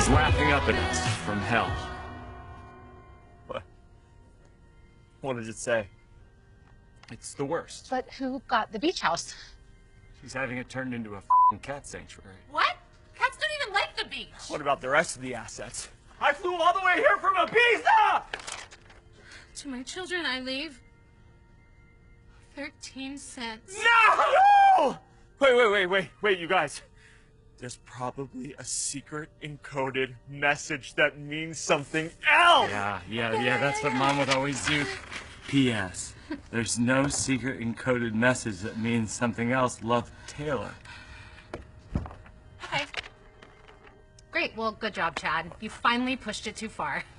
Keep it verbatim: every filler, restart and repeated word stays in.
is laughing up at us from hell. What? What did it say? It's the worst. But who got the beach house? She's having it turned into a f***ing cat sanctuary. What? Cats don't even like the beach. What about the rest of the assets? I flew all the way here from Ibiza! To my children, I leave thirteen cents. No! Wait, wait, wait, wait, wait, you guys. There's probably a secret encoded message that means something else! Yeah, yeah, yeah, that's what Mom would always do. P S There's no secret encoded message that means something else. Love, Taylor. Okay. Great. Well, good job, Chad. You finally pushed it too far.